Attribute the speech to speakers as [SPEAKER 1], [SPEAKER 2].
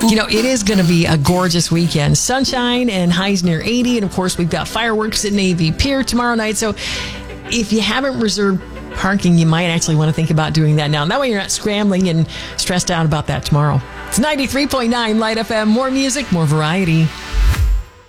[SPEAKER 1] It is going to be a gorgeous weekend. Sunshine and highs near 80. And, of course, we've got fireworks at Navy Pier tomorrow night. So if you haven't reserved parking, you might actually want to think about doing that now. And that way you're not scrambling and stressed out about that tomorrow. It's 93.9 Light FM. More music, more variety.